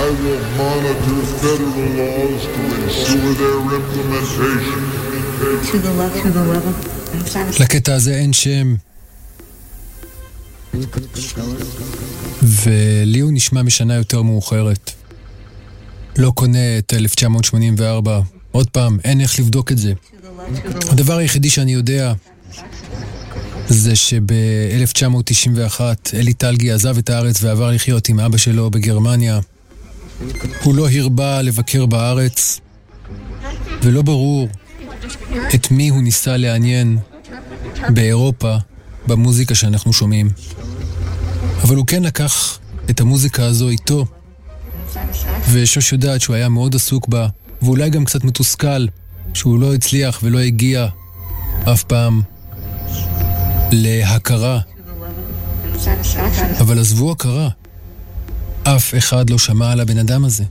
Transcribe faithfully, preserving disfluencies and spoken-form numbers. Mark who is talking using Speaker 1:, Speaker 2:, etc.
Speaker 1: will monitor federal laws to ensure their implementation.
Speaker 2: To the level, to the level.
Speaker 3: לקטע הזה אין שם, ולי הוא נשמע משנה יותר מאוחרת. לא קונה את אלף תשע מאות שמונים וארבע. עוד פעם, אין איך לבדוק את זה. הדבר היחידי שאני יודע זה שב-אלף תשע מאות תשעים ואחת אלי טלגי עזב את הארץ ועבר לחיות עם אבא שלו בגרמניה. הוא לא הרבה לבקר בארץ, ולא ברור את מי הוא ניסה לעניין באירופה במוזיקה שאנחנו שומעים. אבל הוא כן לקח את המוזיקה הזו איתו, ושוש יודעת שהוא היה מאוד עסוק בה, ואולי גם קצת מתוסכל שהוא לא הצליח ולא הגיע אף פעם להכרה. אבל עזבו הכרה, אף אחד לא שמע על הבן אדם הזה.